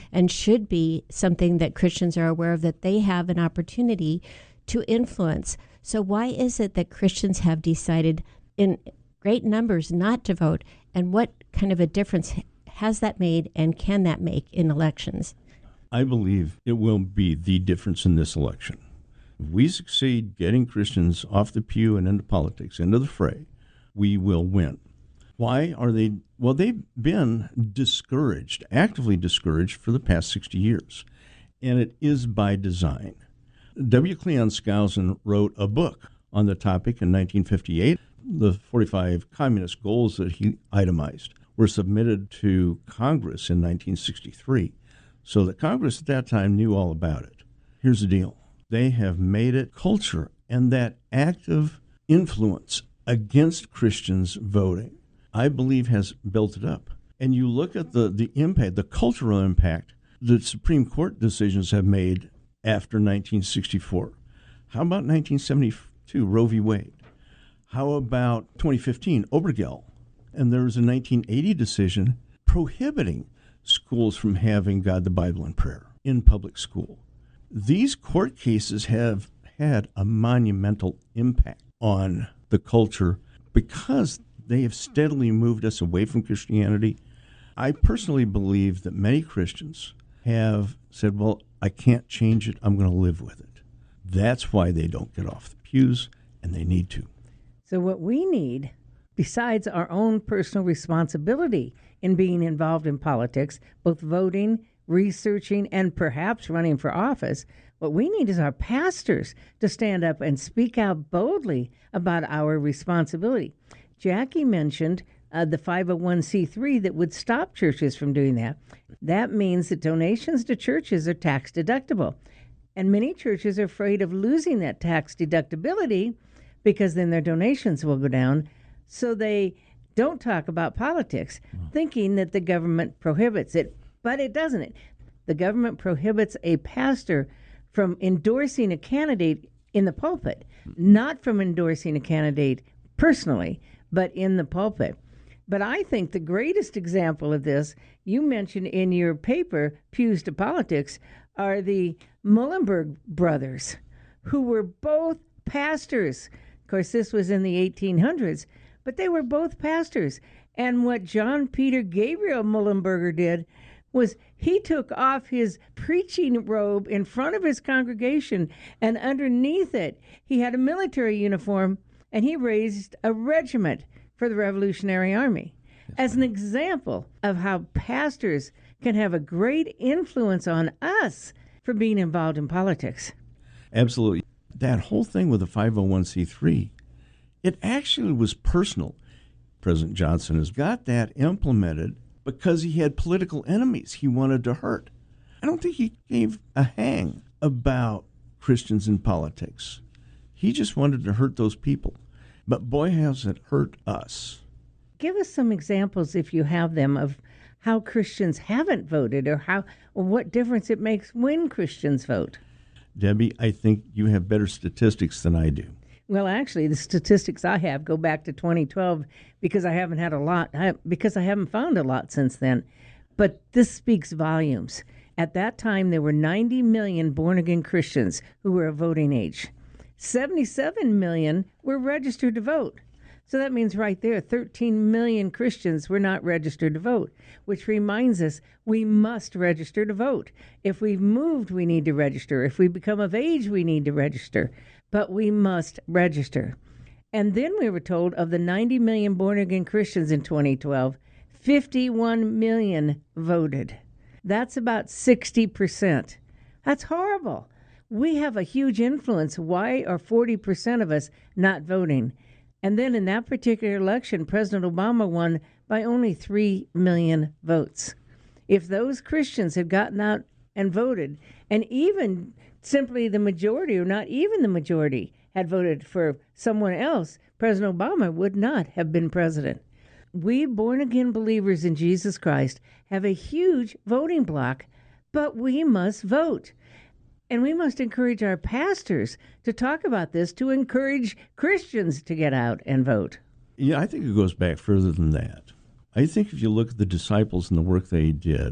and should be something that Christians are aware of, that they have an opportunity to influence. So why is it that Christians have decided in great numbers not to vote, and what kind of a difference has that made and can that make in elections? I believe it will be the difference in this election. If we succeed getting Christians off the pew and into politics, into the fray, we will win. Why are they? Well, they've been discouraged, actively discouraged for the past 60 years, and it is by design. W. Cleon Skousen wrote a book on the topic in 1958. The 45 communist goals that he itemized were submitted to Congress in 1963, so that Congress at that time knew all about it. Here's the deal. They have made it culture, and that active influence against Christians voting, I believe, has built it up. And you look at the impact, the cultural impact that Supreme Court decisions have made after 1964. How about 1972, Roe v. Wade? How about 2015, Obergefell? And there was a 1980 decision prohibiting schools from having God, the Bible, and prayer in public school. These court cases have had a monumental impact on the culture because they have steadily moved us away from Christianity. I personally believe that many Christians have said, well, I can't change it. I'm going to live with it. That's why they don't get off the pews, and they need to. So what we need, besides our own personal responsibility in being involved in politics, both voting, researching, and perhaps running for office, what we need is our pastors to stand up and speak out boldly about our responsibility. Jackie mentioned the 501c3 that would stop churches from doing that. That means that donations to churches are tax deductible. And many churches are afraid of losing that tax deductibility because then their donations will go down. So they don't talk about politics, thinking that the government prohibits it. But it doesn't. The government prohibits a pastor from endorsing a candidate in the pulpit, not from endorsing a candidate personally, but in the pulpit. But I think the greatest example of this, you mentioned in your paper, Pews to Politics, are the Muhlenberg brothers, who were both pastors. Of course, this was in the 1800s, but they were both pastors. And what John Peter Gabriel Muhlenberger did was he took off his preaching robe in front of his congregation, and underneath it, he had a military uniform, and he raised a regiment for the Revolutionary Army as an example of how pastors can have a great influence on us for being involved in politics. Absolutely. That whole thing with the 501c3, it actually was personal. President Johnson has got that implemented because he had political enemies he wanted to hurt. I don't think he gave a hang about Christians in politics. He just wanted to hurt those people. But boy, has it hurt us. Give us some examples, if you have them, of how Christians haven't voted or what difference it makes when Christians vote. Debbie, I think you have better statistics than I do. Well, actually, the statistics I have go back to 2012 because I haven't had a lot, because I haven't found a lot since then. But this speaks volumes. At that time, there were 90 million born-again Christians who were of voting age. 77 million were registered to vote. So that means right there, 13 million Christians were not registered to vote, which reminds us we must register to vote. If we've moved, we need to register. If we become of age, we need to register. But we must register. And then we were told of the 90 million born-again Christians in 2012, 51 million voted. That's about 60%. That's horrible. We have a huge influence. Why are 40% of us not voting? And then in that particular election, President Obama won by only 3 million votes. If those Christians had gotten out and voted, and even simply the majority or not even the majority had voted for someone else, President Obama would not have been president. We born-again believers in Jesus Christ have a huge voting block, but we must vote. And we must encourage our pastors to talk about this, to encourage Christians to get out and vote. Yeah, I think it goes back further than that. I think if you look at the disciples and the work they did,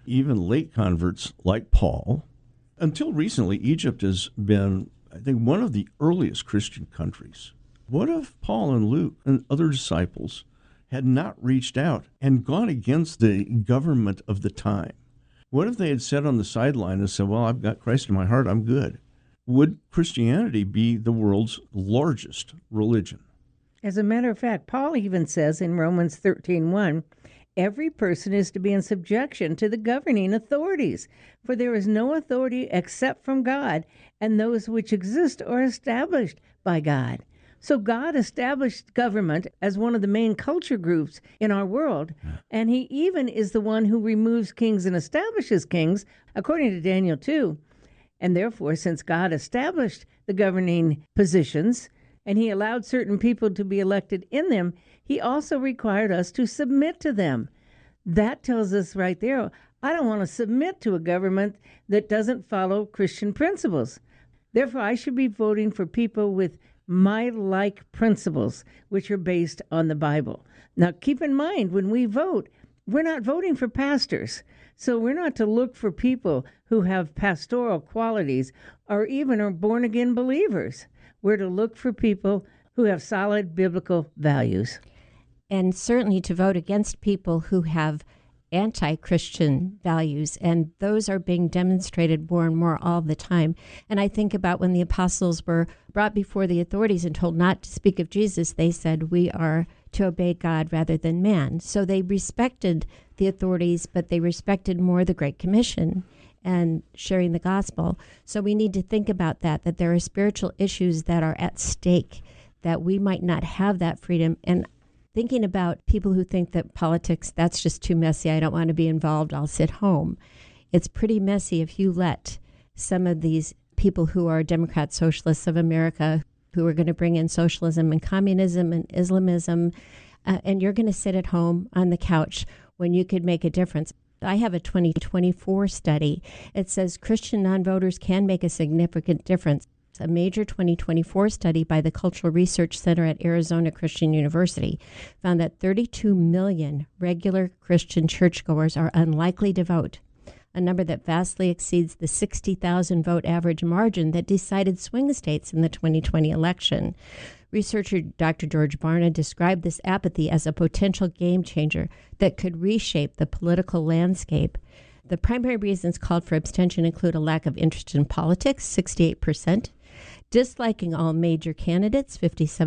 even late converts like Paul. Until recently, Egypt has been, I think, one of the earliest Christian countries. What if Paul and Luke and other disciples had not reached out and gone against the government of the time? What if they had sat on the sideline and said, well, I've got Christ in my heart, I'm good? Would Christianity be the world's largest religion? As a matter of fact, Paul even says in Romans 13:1, every person is to be in subjection to the governing authorities, for there is no authority except from God, and those which exist are established by God. So God established government as one of the main culture groups in our world, and he even is the one who removes kings and establishes kings, according to Daniel 2. And therefore, since God established the governing positions, and he allowed certain people to be elected in them, he also required us to submit to them. That tells us right there, I don't want to submit to a government that doesn't follow Christian principles. Therefore, I should be voting for people with my like principles, which are based on the Bible. Now, keep in mind, when we vote, we're not voting for pastors. So we're not to look for people who have pastoral qualities or even are born-again believers. We're to look for people who have solid biblical values. And certainly to vote against people who have anti-Christian values, and those are being demonstrated more and more all the time. And I think about when the apostles were brought before the authorities and told not to speak of Jesus, they said, we are to obey God rather than man. So they respected the authorities, but they respected more the Great Commission and sharing the gospel. So we need to think about that there are spiritual issues that are at stake, that we might not have that freedom. And thinking about people who think that politics, that's just too messy, I don't want to be involved, I'll sit home. It's pretty messy if you let some of these people who are Democrat Socialists of America, who are going to bring in socialism and communism and Islamism, and you're going to sit at home on the couch when you could make a difference. I have a 2024 study. It says Christian non-voters can make a significant difference. A major 2024 study by the Cultural Research Center at Arizona Christian University found that 32 million regular Christian churchgoers are unlikely to vote, a number that vastly exceeds the 60,000 vote average margin that decided swing states in the 2020 election. Researcher Dr. George Barna described this apathy as a potential game changer that could reshape the political landscape. The primary reasons called for abstention include a lack of interest in politics, 68%, disliking all major candidates,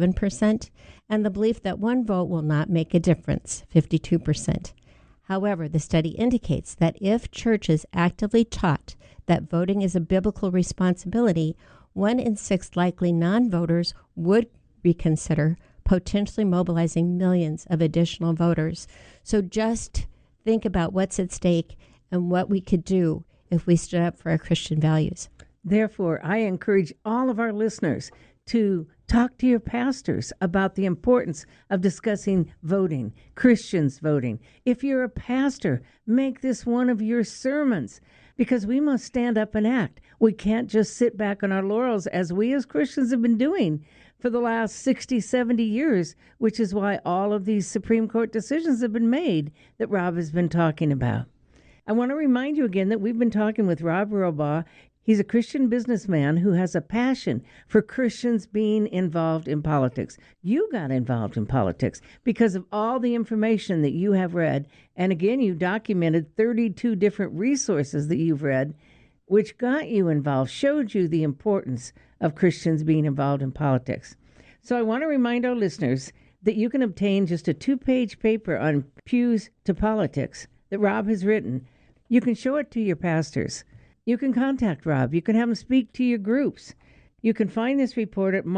57%, and the belief that one vote will not make a difference, 52%. However, the study indicates that if churches actively taught that voting is a biblical responsibility, 1 in 6 likely non-voters would reconsider potentially mobilizing millions of additional voters. So just think about what's at stake and what we could do if we stood up for our Christian values. Therefore, I encourage all of our listeners to talk to your pastors about the importance of discussing voting, Christians voting. If you're a pastor, make this one of your sermons, because we must stand up and act. We can't just sit back on our laurels as we as Christians have been doing for the last 60, 70 years, which is why all of these Supreme Court decisions have been made that Rob has been talking about. I want to remind you again that we've been talking with Rob Rohrbaugh. He's a Christian businessman who has a passion for Christians being involved in politics. You got involved in politics because of all the information that you have read. And again, you documented 32 different resources that you've read, which got you involved, showed you the importance of Christians being involved in politics. So I want to remind our listeners that you can obtain just a 2-page paper on Pews to Politics that Rob has written. You can show it to your pastors. You can contact Rob. You can have him speak to your groups. You can find this report at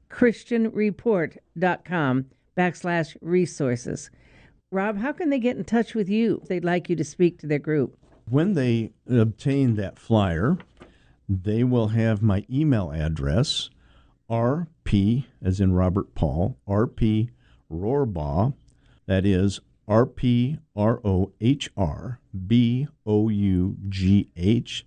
markchristianreport.com/resources. Rob, how can they get in touch with you if they'd like you to speak to their group? When they obtain that flyer, they will have my email address, RP, as in Robert Paul, RP Rohrbaugh, that is RPROHRBOUGH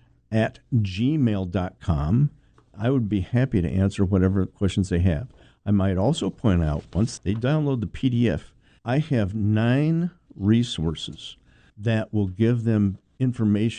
@gmail.com. I would be happy to answer whatever questions they have. I might also point out, once they download the PDF, I have 9 resources that will give them information